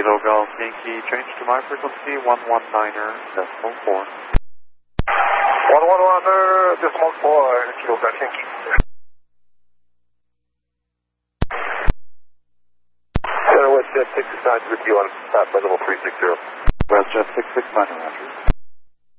Kilo Golf Yankee, change to my frequency 119.4. 119.4, Kilo Golf Yankee. WestJet 669 with you on stop by level 360. WestJet 669, Roger.